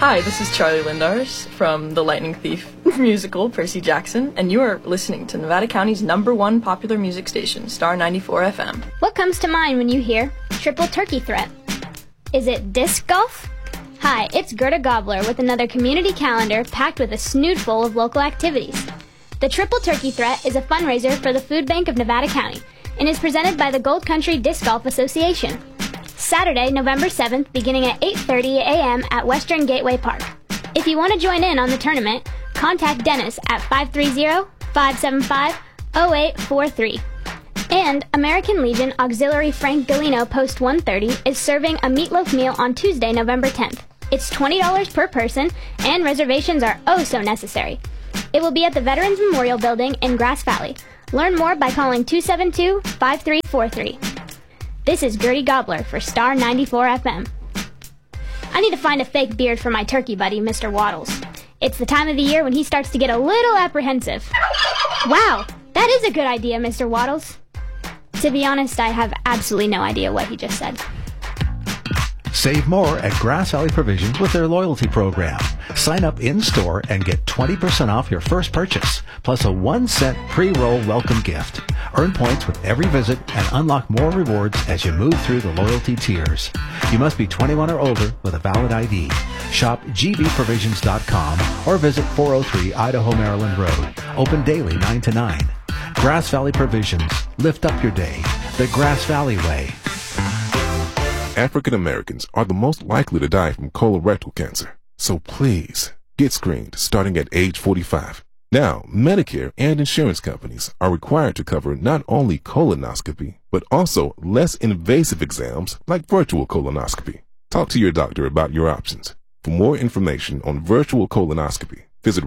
Hi, this is Charlie Lindars from the Lightning Thief musical, Percy Jackson, and you are listening to Nevada County's #1 popular music station, Star 94 FM. What comes to mind when you hear Triple Turkey Threat? Is it disc golf? Hi, it's Gerda Gobbler with another community calendar packed with a snoodful of local activities. The Triple Turkey Threat is a fundraiser for the Food Bank of Nevada County and is presented by the Gold Country Disc Golf Association. Saturday, November 7th, beginning at 8:30 a.m. at Western Gateway Park. If you want to join in on the tournament, contact Dennis at 530-575-0843. And American Legion Auxiliary Frank Galino Post 130 is serving a meatloaf meal on Tuesday, November 10th. It's $20 per person, and reservations are oh so necessary. It will be at the Veterans Memorial Building in Grass Valley. Learn more by calling 272-5343. This is Gertie Gobbler for Star 94 FM. I need to find a fake beard for my turkey buddy, Mr. Waddles. It's the time of the year when he starts to get a little apprehensive. Wow, that is a good idea, Mr. Waddles. To be honest, I have absolutely no idea what he just said. Save more at Grass Valley Provisions with their loyalty program. Sign up in-store and get 20% off your first purchase, plus a 1-cent pre-roll welcome gift. Earn points with every visit and unlock more rewards as you move through the loyalty tiers. You must be 21 or older with a valid ID. Shop gbprovisions.com or visit 403 Idaho, Maryland Road. Open daily 9 to 9. Grass Valley Provisions. Lift up your day. The Grass Valley way. African Americans are the most likely to die from colorectal cancer. So please, get screened starting at age 45. Now, Medicare and insurance companies are required to cover not only colonoscopy, but also less invasive exams like virtual colonoscopy. Talk to your doctor about your options. For more information on virtual colonoscopy, visit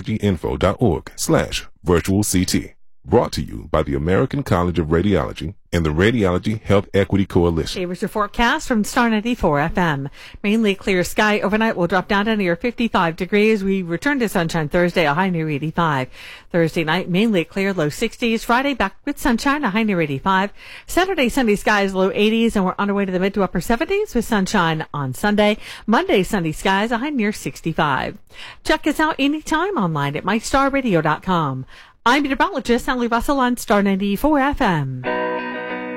radiologyinfo.org/virtualct. Brought to you by the American College of Radiology and the Radiology Health Equity Coalition. Here's your forecast from Star 94 FM. Mainly clear sky overnight. Will drop down to near 55 degrees. We return to sunshine Thursday, a high near 85. Thursday night, mainly clear, low 60s. Friday, back with sunshine, a high near 85. Saturday, sunny skies, low 80s, and we're on our way to the mid to upper 70s with sunshine on Sunday. Monday, sunny skies, a high near 65. Check us out anytime online at mystarradio.com. I'm meteorologist Sally Russell on Star 94 FM.